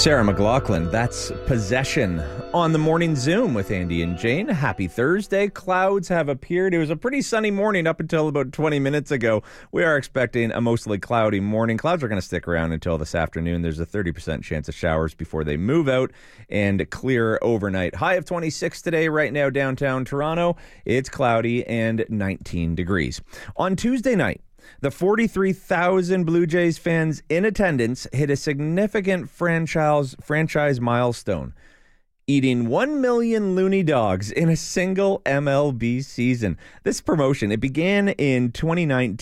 Sarah McLachlan, that's Possession on the Morning Zoom with Andy and Jane. Happy Thursday. Clouds have appeared. It was a pretty sunny morning up until about 20 minutes ago. We are expecting a mostly cloudy morning. Clouds are going to stick around until this afternoon. There's a 30% chance of showers before they move out and clear overnight. High of 26 today. Right now, downtown Toronto, it's cloudy and 19 degrees. On Tuesday night, the 43,000 Blue Jays fans in attendance hit a significant franchise milestone, eating 1 million loony dogs in a single MLB season. This promotion, it began in 2019.